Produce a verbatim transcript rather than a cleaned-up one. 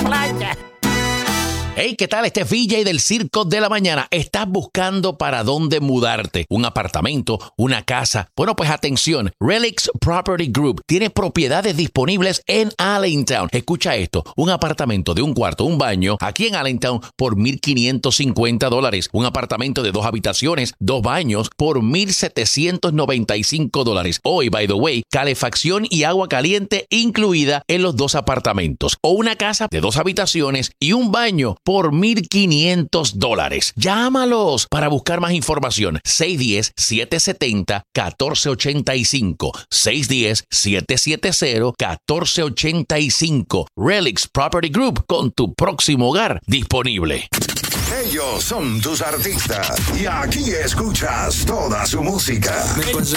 playa. Hey, ¿qué tal? Este es V J del Circo de la Mañana. ¿Estás buscando para dónde mudarte? ¿Un apartamento? ¿Una casa? Bueno, pues atención. Relix Property Group tiene propiedades disponibles en Allentown. Escucha esto. Un apartamento de un cuarto, un baño, aquí en Allentown por mil quinientos cincuenta dólares. Un apartamento de dos habitaciones, dos baños por mil setecientos noventa y cinco dólares. Hoy, by the way, calefacción y agua caliente incluida en los dos apartamentos. O una casa de dos habitaciones y un baño por mil quinientos dólares. Llámalos para buscar más información. seis uno cero, siete siete cero, uno cuatro ocho cinco. seis uno cero, siete siete cero, uno cuatro ocho cinco. Relix Property Group, con tu próximo hogar disponible. Ellos son tus artistas y aquí escuchas toda su música.